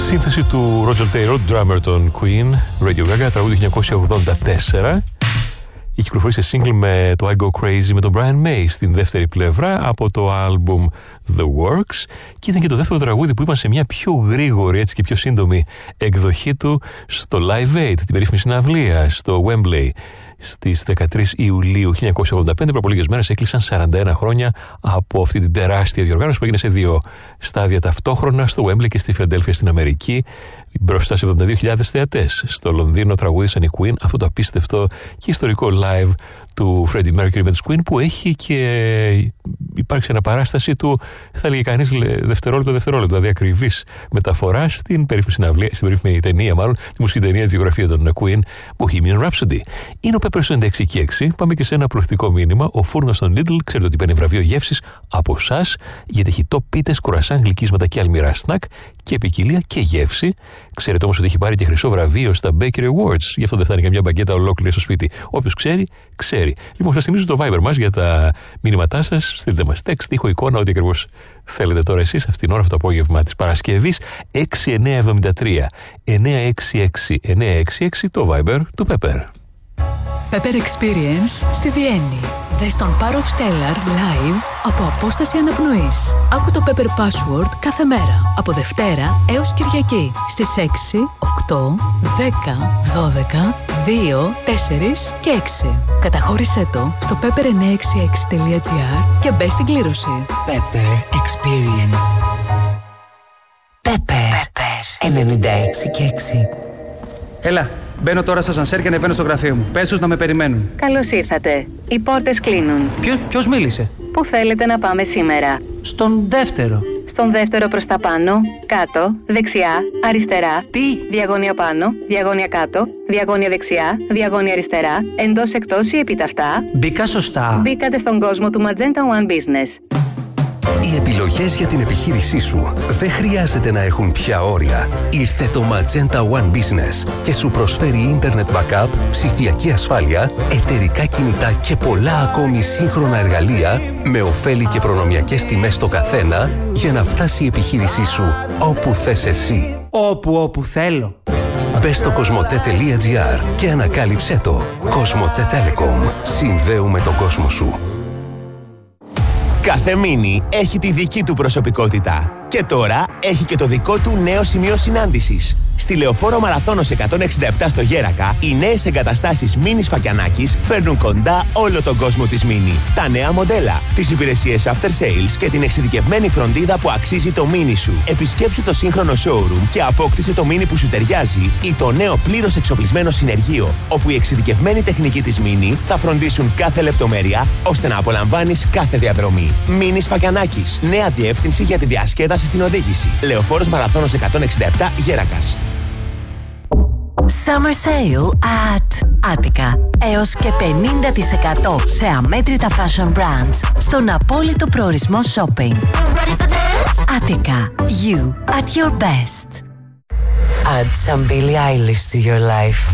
Σύνθεση του Roger Taylor, drummer των Queen, Radio Gaga, τραγούδι 1984. Η κυκλοφορήσε single με το I Go Crazy με τον Brian May στην δεύτερη πλευρά από το album The Works, και ήταν και το δεύτερο τραγούδι που είπαν σε μια πιο γρήγορη, έτσι, και πιο σύντομη εκδοχή του στο Live Aid, την περίφημη συναυλία στο Wembley στις 13 Ιουλίου 1985. Πριν από λίγες μέρες έκλεισαν 41 χρόνια από αυτή την τεράστια διοργάνωση που έγινε σε δύο στάδια ταυτόχρονα, στο Wembley και στη Φιλαδέλφια στην Αμερική, μπροστά σε 72.000 θεατές. Στο Λονδίνο τραγούδισαν οι Queen αυτό το απίστευτο και ιστορικό live του Freddie Mercury με τους Queen, που έχει και υπάρξει αναπαράσταση του, θα λέγει κανείς, δευτερόλεπτο, δηλαδή ακριβής μεταφορά στην περίφημη συναυλία, στην περίφημη ταινία, μάλλον, τη μουσική ταινία, τη βιογραφία των Queen, Bohemian Rhapsody. Είναι ο Pepper στο 96. Πάμε και σε ένα προωθητικό μήνυμα. Ο φούρνος των Lidl, ξέρετε ότι παίρνει βραβείο γεύσης από εσάς, γιατί έχει top πίτες, κουρασάν, γλυκίσματα και αλμυρά σνακ και ποικιλία και γεύση. Ξέρετε όμως ότι έχει πάρει και χρυσό βραβείο στα Bakery Awards. Γι' αυτό δεν φτάνει καμιά μπαγκέτα ολόκληρη στο σπίτι. Όποιος ξέρει, ξέρει. Λοιπόν, σας θυμίζω το Viber μας για τα μήνυματά σας. Στείλτε μας text, ήχο, εικόνα, ό,τι ακριβώς θέλετε τώρα εσείς αυτήν την ώρα, αυτό το απόγευμα της Παρασκευής. 6973 966 966, το Viber του Pepper. Pepper Experience στη Βιέννη. Δες τον Power of Stellar live από απόσταση αναπνοής. Άκου το Pepper Password κάθε μέρα, από Δευτέρα έως Κυριακή, στις 6, 8, 10, 12, 2, 4 και 6. Καταχώρησέ το στο pepper966.gr και μπες στην κλήρωση. Pepper Experience. Pepper 96 και 6. Έλα, μπαίνω τώρα στο σανσέρ και ανεβαίνω στο γραφείο μου. Πες τους να με περιμένουν. Καλώς ήρθατε. Οι πόρτες κλείνουν. Ποιος μίλησε? Πού θέλετε να πάμε σήμερα? Στον δεύτερο. Στον δεύτερο προς τα πάνω, κάτω, δεξιά, αριστερά. Τι? Διαγώνια πάνω, διαγώνια κάτω, διαγώνια δεξιά, διαγώνια αριστερά, εντός εκτός ή επίταυτα. Μπήκα σωστά? Μπήκατε στον κόσμο του Magenta One Business. Οι επιλογές για την επιχείρησή σου δεν χρειάζεται να έχουν πια όρια. Ήρθε το Magenta One Business και σου προσφέρει Internet Backup, ψηφιακή ασφάλεια, εταιρικά κινητά και πολλά ακόμη σύγχρονα εργαλεία με ωφέλη και προνομιακές τιμές στο καθένα για να φτάσει η επιχείρησή σου όπου θες εσύ. Όπου θέλω. Μπες στο cosmote.gr και ανακάλυψέ το. Cosmote Telecom. Συνδέουμε τον κόσμο σου. Κάθε μίνι έχει τη δική του προσωπικότητα. Και τώρα έχει και το δικό του νέο σημείο συνάντησης. Στη Λεωφόρο Μαραθώνος 167 στο Γέρακα, οι νέες εγκαταστάσεις Μίνι Φακιανάκης φέρνουν κοντά όλο τον κόσμο της Μίνι. Τα νέα μοντέλα, τις υπηρεσίες after sales και την εξειδικευμένη φροντίδα που αξίζει το Μίνι σου. Επισκέψου το σύγχρονο showroom και απόκτησε το Μίνι που σου ταιριάζει ή το νέο πλήρως εξοπλισμένο συνεργείο, όπου οι εξειδικευμένοι τεχνικοί της Μίνι θα φροντίσουν κάθε λεπτομέρεια ώστε να απολαμβάνεις κάθε διαδρομή. Μίνι Φακιανάκης. Νέα διεύθυνση για τη διασκέδαση στην οδήγηση. Λεωφόρος Μαραθώνος 167 Γέρακας. Summer Sale at Attica. Έως και 50% σε αμέτρητα fashion brands στον απόλυτο προορισμό shopping. Attica. You at your best. Add some Billie Eilish to your life.